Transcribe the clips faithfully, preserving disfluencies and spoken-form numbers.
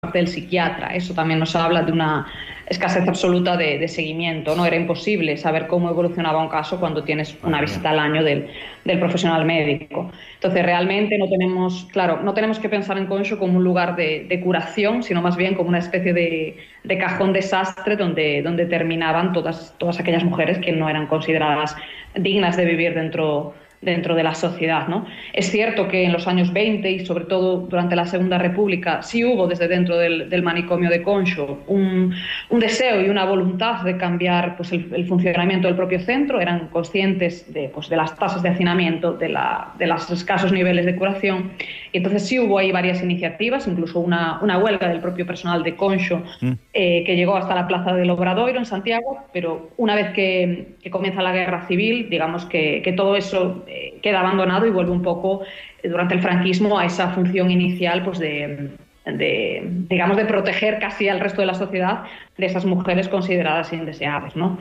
parte del psiquiatra. Eso también nos habla de una escasez absoluta de, de seguimiento, ¿no? Era imposible saber cómo evolucionaba un caso cuando tienes una visita al año del, del profesional médico. Entonces, realmente no tenemos, claro, no tenemos que pensar en Conxo como un lugar de, de curación, sino más bien como una especie de, de cajón desastre donde, donde terminaban todas, todas aquellas mujeres que no eran consideradas dignas de vivir dentro dentro de la sociedad, ¿no? Es cierto que en los años veinte y sobre todo durante la Segunda República sí hubo desde dentro del, del manicomio de Conxo un, un deseo y una voluntad de cambiar pues, el, el funcionamiento del propio centro. Eran conscientes de, pues, de las tasas de hacinamiento, de, la, de los escasos niveles de curación, y entonces sí hubo ahí varias iniciativas, incluso una, una huelga del propio personal de Conxo mm. eh, que llegó hasta la Plaza del Obradoiro en Santiago, pero una vez que, que comienza la Guerra Civil, digamos que, que todo eso queda abandonado y vuelve un poco durante el franquismo a esa función inicial pues de, de, digamos, de proteger casi al resto de la sociedad de esas mujeres consideradas indeseables, ¿no?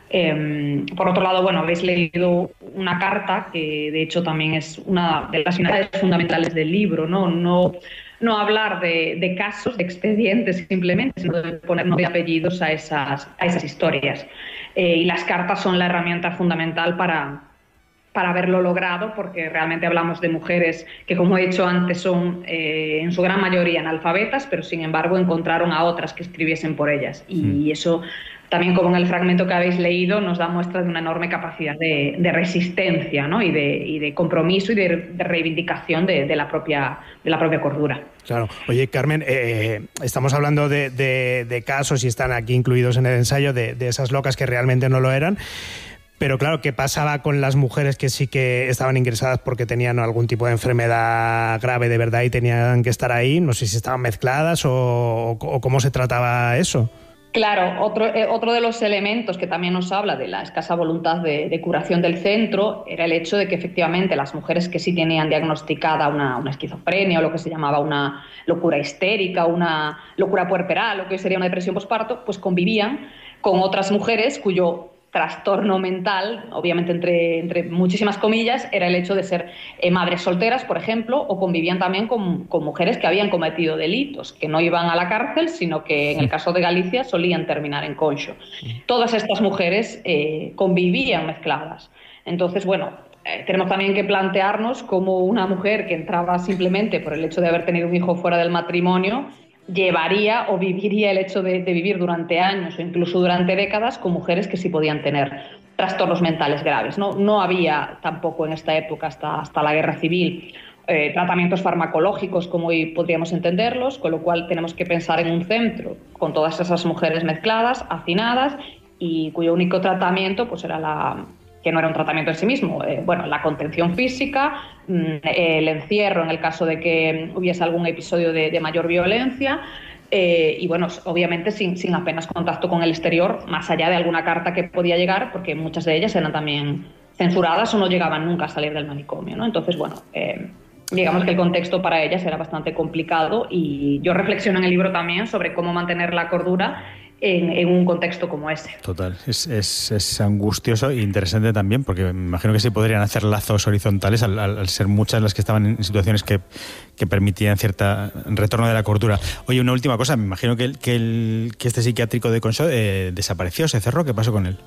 Eh, por otro lado, bueno, habéis leído una carta que de hecho también es una de las finalidades fundamentales del libro, ¿no? No, no hablar de, de casos, de expedientes simplemente, sino de poner nombre y apellidos a esas, a esas historias. Eh, y las cartas son la herramienta fundamental para para haberlo logrado, porque realmente hablamos de mujeres que, como he dicho antes, son eh, en su gran mayoría analfabetas, pero sin embargo encontraron a otras que escribiesen por ellas. Y mm. eso también, como en el fragmento que habéis leído, nos da muestra de una enorme capacidad de, de resistencia, ¿no? y, de, y de compromiso y de, de reivindicación de, de, la propia, de la propia cordura. Claro. Oye, Carmen, eh, estamos hablando de, de, de casos, y están aquí incluidos en el ensayo, de, de esas locas que realmente no lo eran. Pero claro, ¿qué pasaba con las mujeres que sí que estaban ingresadas porque tenían algún tipo de enfermedad grave de verdad y tenían que estar ahí? No sé si estaban mezcladas o, o cómo se trataba eso. Claro, otro, eh, otro de los elementos que también nos habla de la escasa voluntad de, de curación del centro era el hecho de que efectivamente las mujeres que sí tenían diagnosticada una, una esquizofrenia o lo que se llamaba una locura histérica, una locura puerperal, lo que hoy sería una depresión posparto, pues convivían con otras mujeres cuyo trastorno mental, obviamente entre, entre muchísimas comillas, era el hecho de ser eh, madres solteras, por ejemplo, o convivían también con, con mujeres que habían cometido delitos, que no iban a la cárcel, sino que en el caso de Galicia solían terminar en Conxo. Todas estas mujeres eh, convivían mezcladas. Entonces, bueno, eh, tenemos también que plantearnos cómo una mujer que entraba simplemente por el hecho de haber tenido un hijo fuera del matrimonio llevaría o viviría el hecho de, de vivir durante años o incluso durante décadas con mujeres que sí podían tener trastornos mentales graves, ¿no? No había tampoco en esta época, hasta, hasta la Guerra Civil, eh, tratamientos farmacológicos como hoy podríamos entenderlos, con lo cual tenemos que pensar en un centro con todas esas mujeres mezcladas, hacinadas, y cuyo único tratamiento pues era la... que no era un tratamiento en sí mismo, eh, bueno, la contención física, mmm, el encierro en el caso de que hubiese algún episodio de, de mayor violencia, eh, y bueno, obviamente sin, sin apenas contacto con el exterior, más allá de alguna carta que podía llegar, porque muchas de ellas eran también censuradas o no llegaban nunca a salir del manicomio, ¿no? Entonces, bueno, eh, digamos que el contexto para ellas era bastante complicado, y yo reflexiono en el libro también sobre cómo mantener la cordura En, en un contexto como ese. Total, es, es, es angustioso e interesante también, porque me imagino que se podrían hacer lazos horizontales al, al, al ser muchas las que estaban en situaciones que, que permitían cierto retorno de la cordura. Oye, una última cosa, me imagino que, el, que, el, que este psiquiátrico de Conxo eh, desapareció, se cerró, ¿qué pasó con él?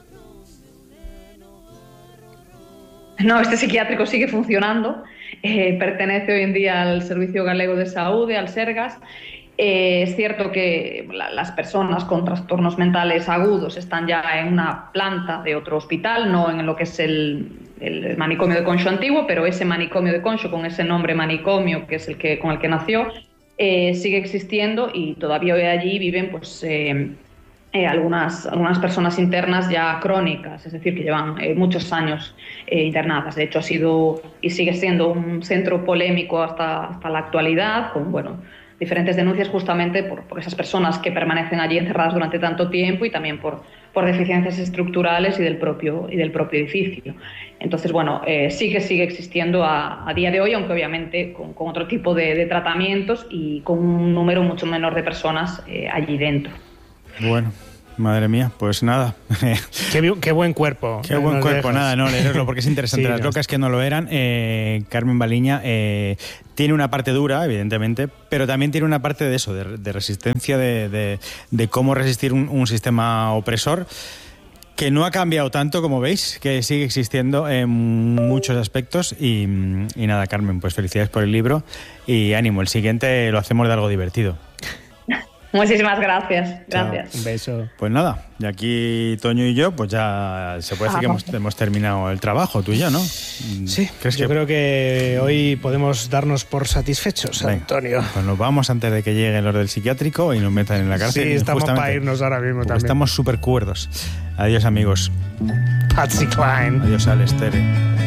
No, este psiquiátrico sigue funcionando, eh, pertenece hoy en día al Servicio Galego de Saúde, al Sergas. Eh, es cierto que la, las personas con trastornos mentales agudos están ya en una planta de otro hospital, no en lo que es el, el manicomio de Conxo antiguo, pero ese manicomio de Conxo, con ese nombre manicomio, que es el que, con el que nació, eh, sigue existiendo, y todavía hoy allí viven pues, eh, eh, algunas, algunas personas internas ya crónicas, es decir, que llevan eh, muchos años eh, internadas. De hecho, ha sido y sigue siendo un centro polémico hasta, hasta la actualidad, con, bueno, diferentes denuncias justamente por, por esas personas que permanecen allí encerradas durante tanto tiempo, y también por, por deficiencias estructurales y del propio, y del propio edificio. Entonces, bueno, eh, sí que sigue existiendo a, a día de hoy, aunque obviamente con, con otro tipo de, de tratamientos y con un número mucho menor de personas eh, allí dentro. Bueno, madre mía, pues nada. Qué, qué buen cuerpo. Qué buen cuerpo, dejas. Nada, no leerlo porque es interesante. Sí, Las no. locas que no lo eran. Eh, Carmen Baliña, eh, tiene una parte dura, evidentemente, pero también tiene una parte de eso, de, de resistencia, de, de, de cómo resistir un, un sistema opresor que no ha cambiado tanto, como veis, que sigue existiendo en muchos aspectos. Y, y nada, Carmen, pues felicidades por el libro y ánimo, el siguiente lo hacemos de algo divertido. Muchísimas gracias, gracias. Chao, un beso. Pues nada, y aquí Toño y yo, pues ya se puede decir que hemos, hemos terminado el trabajo, tú y yo, ¿no? Sí, ¿Crees yo que... creo que hoy podemos darnos por satisfechos, Venga, Antonio. Pues nos vamos antes de que lleguen los del psiquiátrico y nos metan en la cárcel. Sí, estamos para irnos ahora mismo también. Estamos súper cuerdos. Adiós, amigos. Patsy Cline. Adiós, Alestere.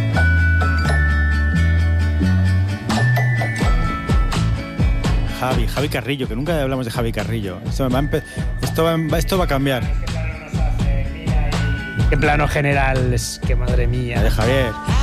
Javi, Javi Carrillo, que nunca hablamos de Javi Carrillo. Esto va a, empe- esto va, esto va a cambiar. Qué plano general, es que madre mía. De Javier.